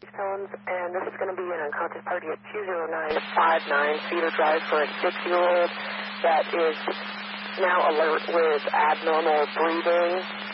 Tones, and this is going to be an unconscious party at 20959 Cedar Drive for a 6-year-old that is now alert with abnormal breathing